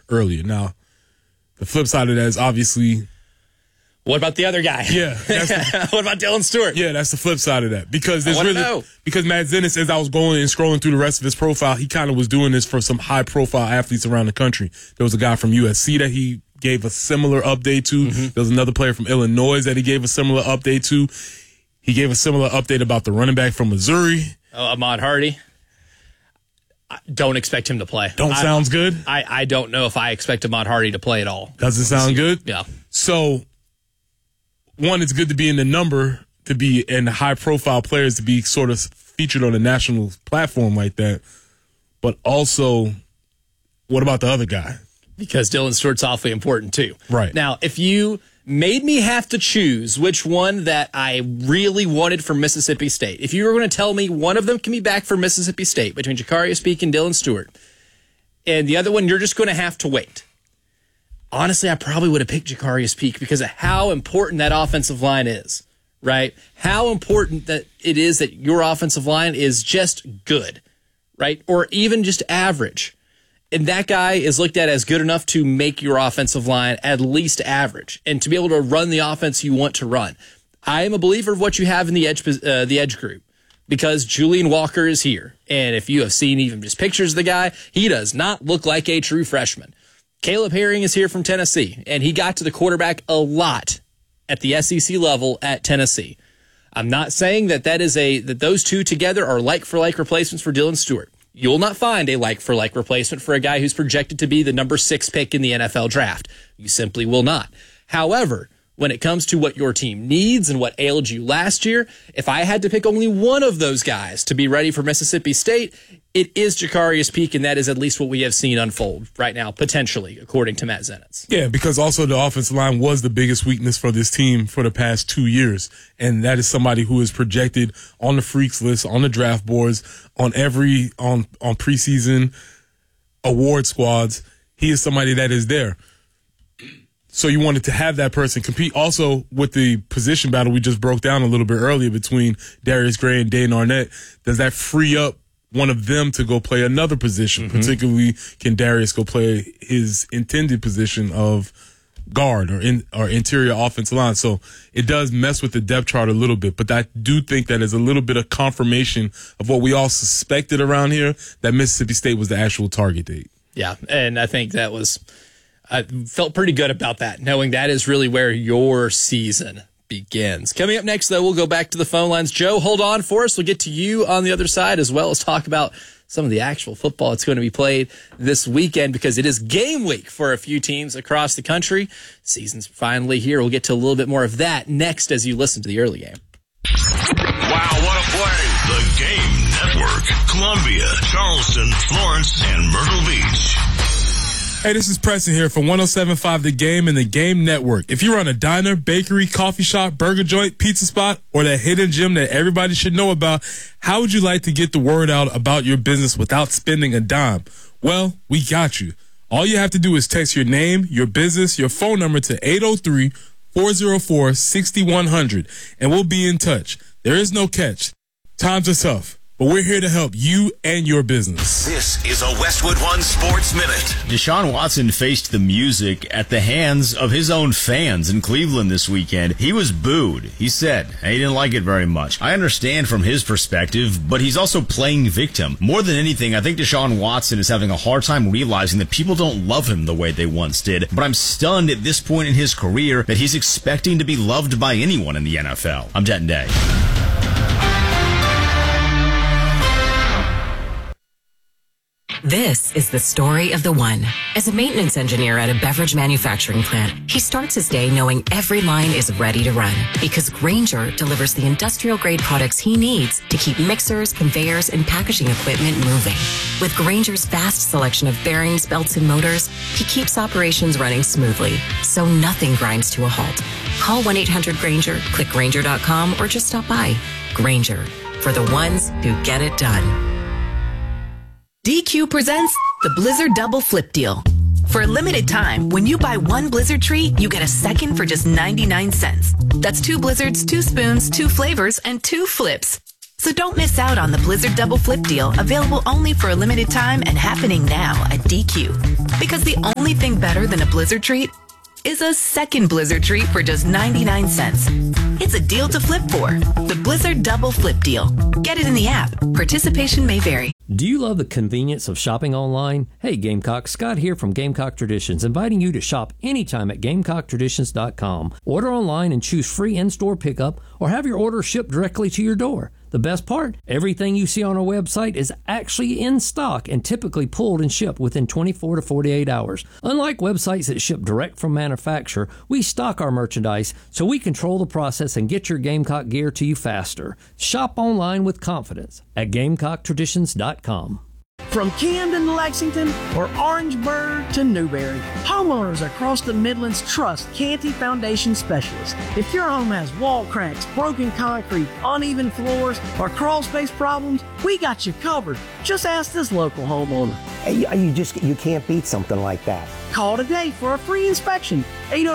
earlier. Now, the flip side of that is obviously... What about the other guy? Yeah. What about Dylan Stewart? Yeah, that's the flip side of that. Because there's because Matt Zenitz, as I was going and scrolling through the rest of his profile, he kind of was doing this for some high-profile athletes around the country. There was a guy from USC that he gave a similar update to. Mm-hmm. There was another player from Illinois that he gave a similar update to. He gave a similar update about the running back from Missouri. Ahmad Hardy. Don't expect him to play. Sounds good? I don't know if I expect Ahmad Hardy to play at all. Doesn't sound good? Yeah. So... one, it's good to be in the number, to be in high-profile players, to be sort of featured on a national platform like that. But also, what about the other guy? Because Dylan Stewart's awfully important, too. Right. Now, if you made me have to choose which one that I really wanted for Mississippi State, if you were going to tell me one of them can be back for Mississippi State between Jacarius Peak and Dylan Stewart, and the other one you're just going to have to wait, honestly, I probably would have picked Jacarius Peak because of how important that offensive line is, right? How important that it is that your offensive line is just good, right? Or even just average. And that guy is looked at as good enough to make your offensive line at least average and to be able to run the offense you want to run. I am a believer of what you have in the edge group because Julian Walker is here. And if you have seen even just pictures of the guy, he does not look like a true freshman. Caleb Herring is here from Tennessee, and he got to the quarterback a lot at the SEC level at Tennessee. I'm not saying that those two together are like-for-like replacements for Dylan Stewart. You'll not find a like-for-like replacement for a guy who's projected to be the number 6 pick in the NFL draft. You simply will not. However, when it comes to what your team needs and what ailed you last year, if I had to pick only one of those guys to be ready for Mississippi State, it is Jacarius Peak, and that is at least what we have seen unfold right now, potentially, according to Matt Zenitz. Yeah, because also the offensive line was the biggest weakness for this team for the past 2 years, and that is somebody who is projected on the freaks list, on the draft boards, on preseason award squads. He is somebody that is there. So you wanted to have that person compete. Also, with the position battle we just broke down a little bit earlier between Darius Gray and Dane Arnett, does that free up one of them to go play another position? Mm-hmm. Particularly, can Darius go play his intended position of guard or interior offensive line? So it does mess with the depth chart a little bit, but I do think that is a little bit of confirmation of what we all suspected around here, that Mississippi State was the actual target date. Yeah, and I think that was... I felt pretty good about that, knowing that is really where your season begins. Coming up next, though, we'll go back to the phone lines. Joe, hold on for us. We'll get to you on the other side, as well as talk about some of the actual football that's going to be played this weekend, because it is game week for a few teams across the country. Season's finally here. We'll get to a little bit more of that next as you listen to the early game. Wow, what a play. The Game Network. Columbia, Charleston, Florence, and Myrtle Beach. Hey, this is Preston here from 107.5 The Game and The Game Network. If you run a diner, bakery, coffee shop, burger joint, pizza spot, or that hidden gem that everybody should know about, how would you like to get the word out about your business without spending a dime? Well, we got you. All you have to do is text your name, your business, your phone number to 803-404-6100, and we'll be in touch. There is no catch. Times are tough, but we're here to help you and your business. This is a Westwood One Sports Minute. Deshaun Watson faced the music at the hands of his own fans in Cleveland this weekend. He was booed. He said he didn't like it very much. I understand from his perspective, but he's also playing victim. More than anything, I think Deshaun Watson is having a hard time realizing that people don't love him the way they once did. But I'm stunned at this point in his career that he's expecting to be loved by anyone in the NFL. I'm Jet and Day. This is the story of the one. As a maintenance engineer at a beverage manufacturing plant, he starts his day knowing every line is ready to run because Grainger delivers the industrial-grade products he needs to keep mixers, conveyors, and packaging equipment moving. With Grainger's vast selection of bearings, belts, and motors, he keeps operations running smoothly, so nothing grinds to a halt. Call 1-800-GRAINGER, click Grainger.com, or just stop by. Grainger, for the ones who get it done. DQ presents the Blizzard Double Flip Deal. For a limited time, when you buy one Blizzard tree, you get a second for just 99 cents. That's 2 Blizzards, 2 spoons, 2 flavors, and 2 flips. So don't miss out on the Blizzard Double Flip Deal, available only for a limited time and happening now at DQ. Because the only only thing better than a Blizzard treat is a second Blizzard treat for just 99 cents. It's a deal to flip for. The Blizzard Double Flip Deal. Get it in the app. Participation may vary. Do you love the convenience of shopping online? Hey Gamecock, Scott here from Gamecock Traditions, inviting you to shop anytime at GamecockTraditions.com. Order online and choose free in-store pickup or have your order shipped directly to your door. The best part, everything you see on our website is actually in stock and typically pulled and shipped within 24 to 48 hours. Unlike websites that ship direct from manufacturer, we stock our merchandise so we control the process and get your Gamecock gear to you faster. Shop online with confidence at GamecockTraditions.com. From Camden to Lexington or Orangeburg to Newberry, homeowners across the Midlands trust Canty Foundation Specialists. If your home has wall cracks, broken concrete, uneven floors, or crawl space problems, we got you covered. Just ask this local homeowner. You can't beat something like that. Call today for a free inspection,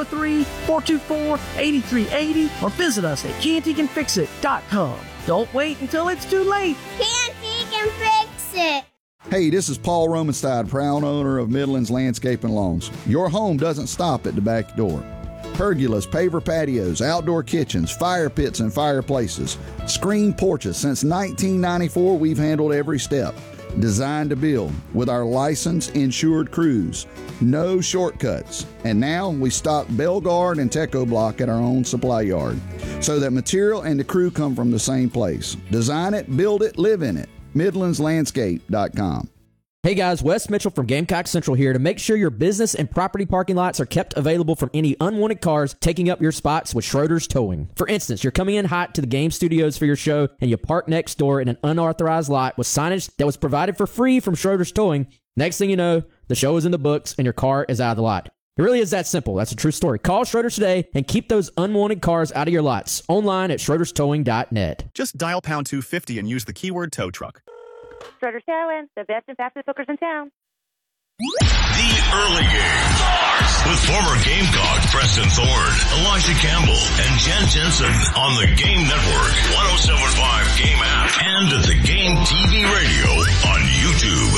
803-424-8380, or visit us at cantycanfixit.com. Don't wait until it's too late. Canty can fix it. Hey, this is Paul Romanstein, proud owner of Midlands Landscape and Lawns. Your home doesn't stop at the back door. Pergolas, paver patios, outdoor kitchens, fire pits and fireplaces, screen porches. Since 1994, we've handled every step. Designed to build with our licensed, insured crews. No shortcuts. And now we stock Belgard and Teco Block at our own supply yard, so that material and the crew come from the same place. Design it, build it, live in it. MidlandsLandscape.com. Hey guys, Wes Mitchell from Gamecock Central here to make sure your business and property parking lots are kept available from any unwanted cars taking up your spots with Schroeder's Towing. For instance, you're coming in hot to the game studios for your show and you park next door in an unauthorized lot with signage that was provided for free from Schroeder's Towing. Next thing you know, the show is in the books and your car is out of the lot. It really is that simple. That's a true story. Call Schroeder's today and keep those unwanted cars out of your lots. Online at schroederstowing.net. Just dial pound 250 and use the keyword tow truck. Schroeder's Towing, the best and fastest hookers in town. The Early Game starts with former Gamecock Preston Thorne, Elijah Campbell, and Jen Jensen on the Game Network, 107.5 Game app, and at the Game TV radio on YouTube.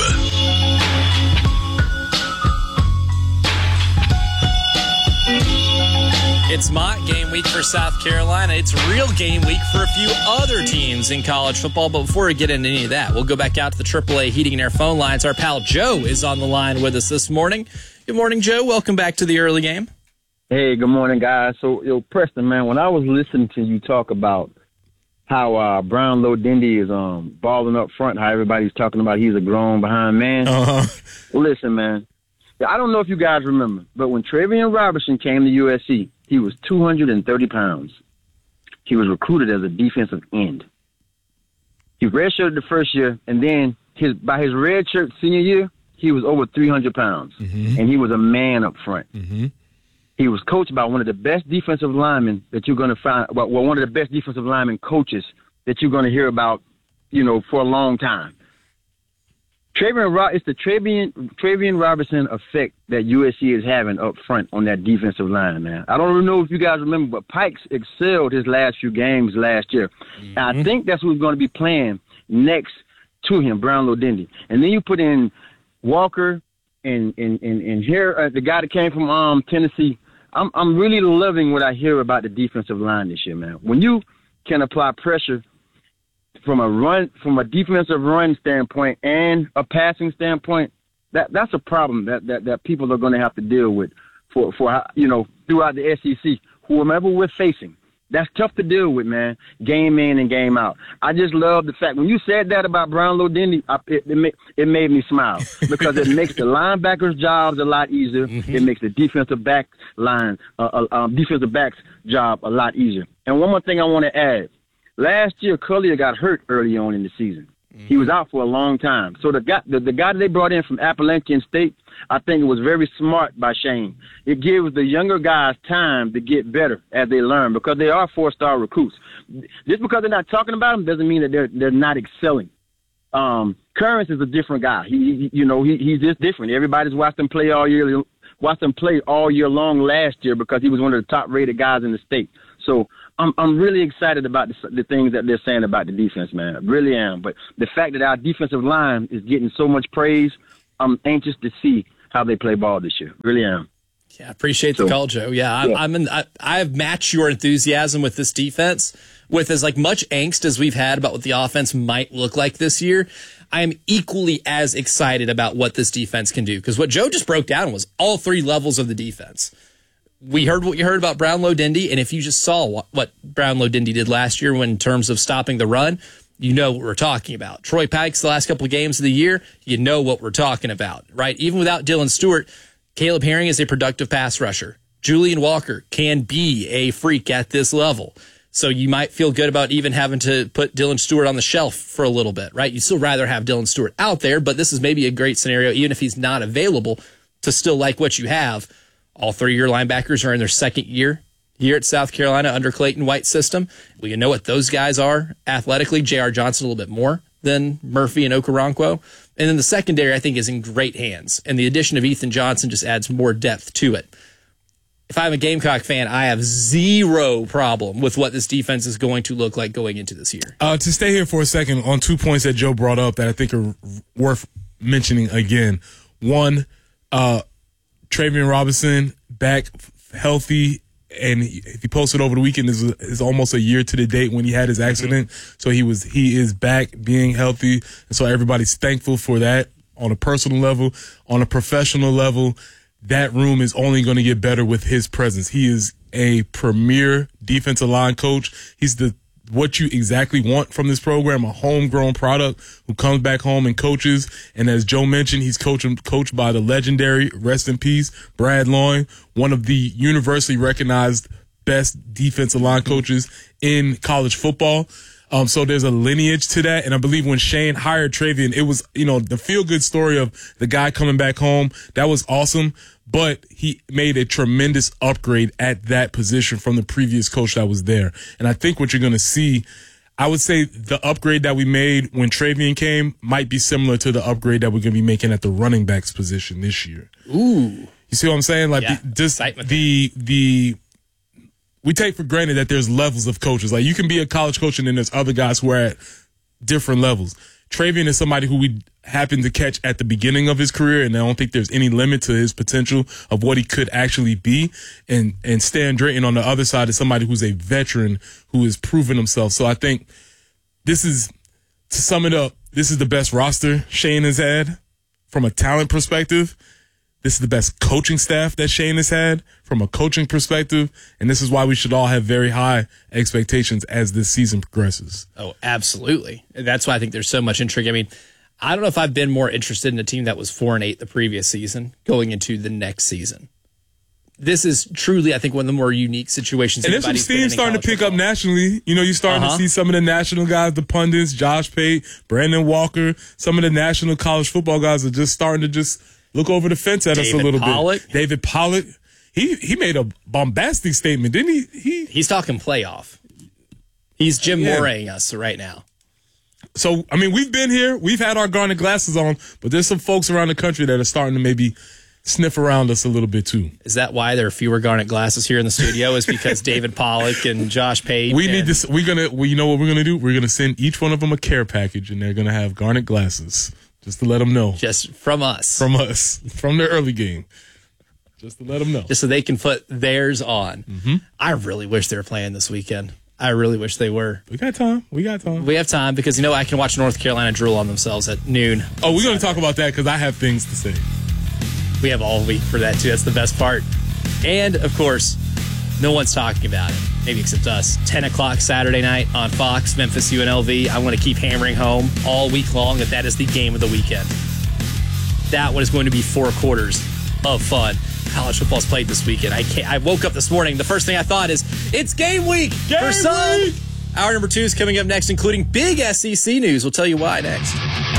It's mock game week for South Carolina. It's real game week for a few other teams in college football. But before we get into any of that, we'll go back out to the AAA Heating and Air phone lines. Our pal Joe is on the line with us this morning. Good morning, Joe. Welcome back to the early game. Hey, good morning, guys. So, Preston, man, when I was listening to you talk about how Brownlow Dindy is balling up front, how everybody's talking about he's a grown behind man. Listen, man, I don't know if you guys remember, but when Travian Robertson came to USC, he was 230 pounds. He was recruited as a defensive end. He redshirted the first year, and then by his redshirt senior year, he was over 300 pounds, and he was a man up front. He was coached by one of the best defensive linemen that you're going to find, well, one of the best defensive lineman coaches that you're going to hear about, for a long time. It's the Travian Robertson effect that USC is having up front on that defensive line, man. I don't know if you guys remember, but Pikes excelled his last few games last year. And I think that's who's going to be playing next to him, Brownlow Dindy. And then you put in Walker and here the guy that came from Tennessee. I'm really loving what I hear about the defensive line this year, man. When you can apply pressure from a defensive run standpoint and a passing standpoint, that's a problem that people are going to have to deal with for throughout the SEC, whomever we're facing. That's tough to deal with, man, game in and game out. I just love the fact when you said that about Brownlow Dindy, it made me smile because it makes the linebackers' jobs a lot easier. It makes the defensive back's job a lot easier. And one more thing I want to add. Last year, Collier got hurt early on in the season. He was out for a long time. So the guy that they brought in from Appalachian State, I think it was very smart by Shane. It gives the younger guys time to get better as they learn because they are 4-star recruits. Just because they're not talking about them doesn't mean that they're not excelling. Currents is a different guy. He's just different. Everybody's watched him play all year long last year because he was one of the top-rated guys in the state. So I'm really excited about the things that they're saying about the defense, man. I really am. But the fact that our defensive line is getting so much praise, I'm anxious to see how they play ball this year. Really am. Yeah, appreciate the call, Joe. Yeah, I have matched your enthusiasm with this defense with as much angst as we've had about what the offense might look like this year. I am equally as excited about what this defense can do, because what Joe just broke down was all three levels of the defense. We heard what you heard about Brownlow-Dindy, and if you just saw what Brownlow-Dindy did last year in terms of stopping the run, you know what we're talking about. Troy Pikes, the last couple of games of the year, you know what we're talking about, right? Even without Dylan Stewart, Caleb Herring is a productive pass rusher. Julian Walker can be a freak at this level. So you might feel good about even having to put Dylan Stewart on the shelf for a little bit, right? You'd still rather have Dylan Stewart out there, but this is maybe a great scenario, even if he's not available, to still like what you have. All three of your linebackers are in their second year here at South Carolina under Clayton White's system. Well, you know what those guys are athletically. J.R. Johnson a little bit more than Murphy and Okoronkwo. And then the secondary, I think, is in great hands. And the addition of Ethan Johnson just adds more depth to it. If I'm a Gamecock fan, I have zero problem with what this defense is going to look like going into this year. To stay here for a second on 2 points that Joe brought up that I think are worth mentioning again. One, Travian Robinson back healthy, and he posted over the weekend is almost a year to the date when he had his accident. So he is back being healthy, and so everybody's thankful for that on a personal level. On a professional level, that room is only going to get better with his presence. He is a premier defensive line coach. He's what you exactly want from this program, a homegrown product who comes back home and coaches. And as Joe mentioned, he's coached by the legendary, rest in peace, Brad Loyne, one of the universally recognized best defensive line coaches in college football. So there's a lineage to that. And I believe when Shane hired Travian, it was, the feel-good story of the guy coming back home. That was awesome. But he made a tremendous upgrade at that position from the previous coach that was there. And I think what you're going to see, I would say the upgrade that we made when Travian came might be similar to the upgrade that we're going to be making at the running backs position this year. Ooh. You see what I'm saying? We take for granted that there's levels of coaches. Like, you can be a college coach and then there's other guys who are at different levels. Travian is somebody who we happened to catch at the beginning of his career, and I don't think there's any limit to his potential of what he could actually be. And Stan Drayton on the other side is somebody who's a veteran who has proven himself. So I think to sum it up, this is the best roster Shane has had from a talent perspective. This is the best coaching staff that Shane has had from a coaching perspective, and this is why we should all have very high expectations as this season progresses. Oh, absolutely. That's why I think there's so much intrigue. I mean, I don't know if I've been more interested in a team that was 4-8 the previous season going into the next season. This is truly, I think, one of the more unique situations. And there's some steam starting to pick up nationally. You're starting to see some of the national guys, the pundits, Josh Pate, Brandon Walker, some of the national college football guys are just starting to just look over the fence at us a little bit. David Pollock. He made a bombastic statement, didn't he? He's talking playoff. He's Jim Moraying us right now. So, I mean, we've been here. We've had our garnet glasses on, but there's some folks around the country that are starting to maybe sniff around us a little bit too. Is that why there are fewer garnet glasses here in the studio? Is because David Pollock and Josh Pate? You know what we're gonna do? We're gonna send each one of them a care package, and they're gonna have garnet glasses. Just to let them know. Just from us. From us. From their early game. Just to let them know. Just so they can put theirs on. Mm-hmm. I really wish they were playing this weekend. I really wish they were. We got time. We have time because, I can watch North Carolina drool on themselves at noon. Oh, we're going to talk about that because I have things to say. We have all week for that, too. That's the best part. And, of course, no one's talking about it, maybe except us. 10 o'clock Saturday night on Fox, Memphis UNLV. I want to keep hammering home all week long that is the game of the weekend. That one is going to be 4 quarters of fun. College football's played this weekend. I woke up this morning. The first thing I thought is, it's game week for some. Hour number 2 is coming up next, including big SEC news. We'll tell you why next.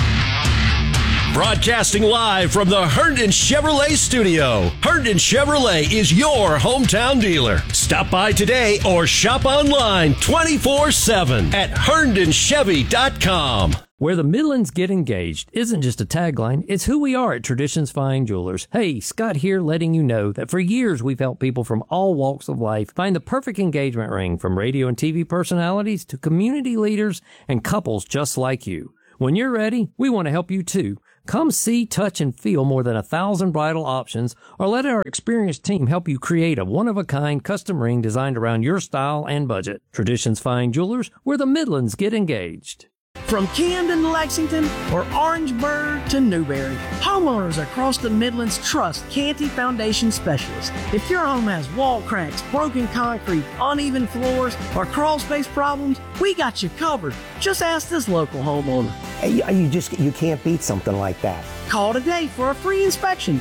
Broadcasting live from the Herndon Chevrolet studio. Herndon Chevrolet is your hometown dealer. Stop by today or shop online 24/7 at HerndonChevy.com. Where the Midlands get engaged isn't just a tagline, it's who we are at Traditions Fine Jewelers. Hey, Scott here letting you know that for years we've helped people from all walks of life find the perfect engagement ring, from radio and TV personalities to community leaders and couples just like you. When you're ready, we want to help you too. Come see, touch, and feel more than 1,000 bridal options, or let our experienced team help you create a one-of-a-kind custom ring designed around your style and budget. Traditions Fine Jewelers, where the Midlands get engaged. From Camden to Lexington or Orangeburg to Newberry, homeowners across the Midlands trust Canty Foundation Specialists. If your home has wall cracks, broken concrete, uneven floors, or crawl space problems, we got you covered. Just ask this local homeowner. You can't beat something like that. Call today for a free inspection,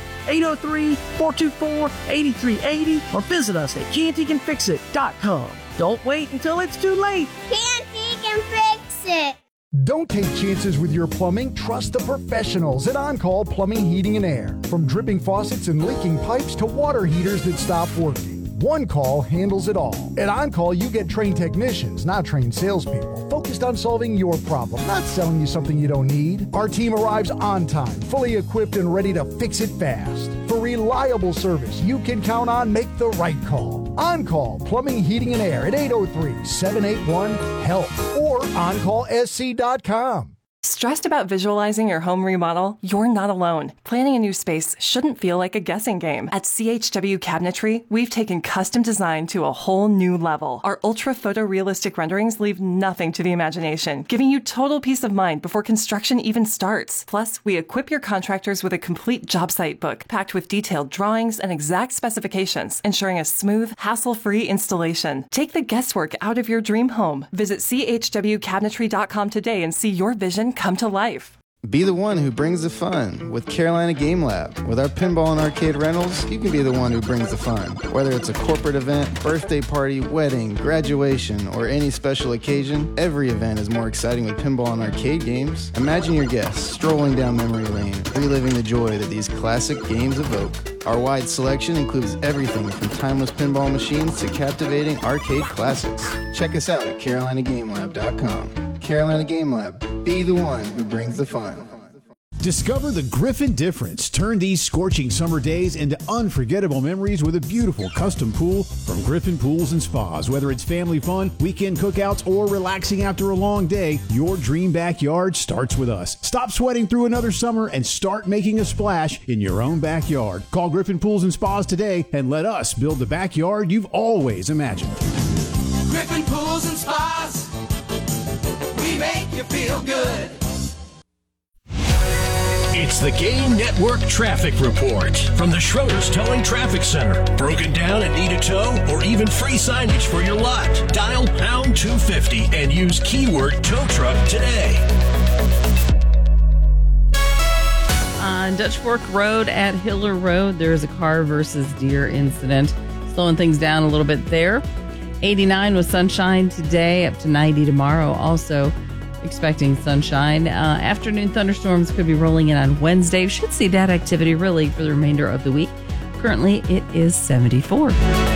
803-424-8380, or visit us at CantyCanFixIt.com. Don't wait until it's too late. Canty can fix it. Don't take chances with your plumbing. Trust the professionals at OnCall Plumbing, Heating, and Air. From dripping faucets and leaking pipes to water heaters that stop working, one call handles it all. At OnCall, you get trained technicians, not trained salespeople, focused on solving your problem, not selling you something you don't need. Our team arrives on time, fully equipped and ready to fix it fast. For reliable service you can count on, make the right call. OnCall Plumbing, Heating, and Air at 803-781-HELP or OnCallSC.com. Stressed about visualizing your home remodel? You're not alone. Planning a new space shouldn't feel like a guessing game. At CHW Cabinetry, we've taken custom design to a whole new level. Our ultra photorealistic renderings leave nothing to the imagination, giving you total peace of mind before construction even starts. Plus, we equip your contractors with a complete job site book packed with detailed drawings and exact specifications, ensuring a smooth, hassle-free installation. Take the guesswork out of your dream home. Visit chwcabinetry.com today and see your vision come to life. Be the one who brings the fun with Carolina Game Lab. With our pinball and arcade rentals, you can be the one who brings the fun. Whether it's a corporate event, birthday party, wedding, graduation, or any special occasion, every event is more exciting with pinball and arcade games. Imagine your guests strolling down memory lane, reliving the joy that these classic games evoke. Our wide selection includes everything from timeless pinball machines to captivating arcade classics. Check us out at CarolinaGameLab.com. Carolina Game Lab. Be the one who brings the fun. Discover the Griffin difference. Turn these scorching summer days into unforgettable memories with a beautiful custom pool from Griffin Pools and Spas. Whether it's family fun, weekend cookouts, or relaxing after a long day, your dream backyard starts with us. Stop sweating through another summer and start making a splash in your own backyard. Call Griffin Pools and Spas today and let us build the backyard you've always imagined. Griffin Pools and Spas, we make you feel good. It's the Game Network Traffic Report from the Schroeder's Towing Traffic Center. Broken down and need a tow or even free signage for your lot? Dial pound 250 and use keyword tow truck today. On Dutch Fork Road at Hiller Road, there's a car versus deer incident. Slowing things down a little bit there. 89 with sunshine today, up to 90 tomorrow. Also expecting sunshine. Afternoon thunderstorms could be rolling in on Wednesday. Should see that activity really for the remainder of the week. Currently, it is 74.